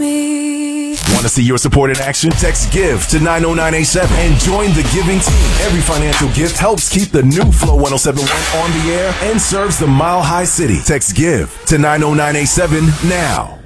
me. Want to see your support in action? Text GIVE to 90987 and join the giving team. Every financial gift helps keep the new Flow 1071 on the air and serves the Mile High City. Text GIVE to 90987 now.